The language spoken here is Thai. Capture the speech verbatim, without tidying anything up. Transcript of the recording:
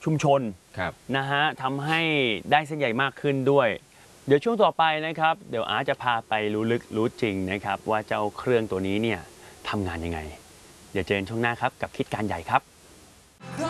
ชุมชนนะฮะทำให้ได้เส้นใยมากขึ้นด้วยเดี๋ยวช่วงต่อไปนะครับเดี๋ยวอาร์ตจะพาไปรู้ลึกรู้จริงนะครับว่าเจ้าเครื่องตัวนี้เนี่ยทำงานยังไงเดี๋ยวเจอกันช่วงหน้าครับกับคิดการใหญ่ครับ